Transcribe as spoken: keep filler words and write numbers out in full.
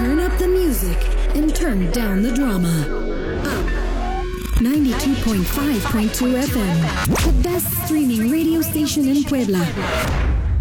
Turn up the music and turn down the drama. Up. ninety-two point five point two F M. The best streaming radio station in Puebla.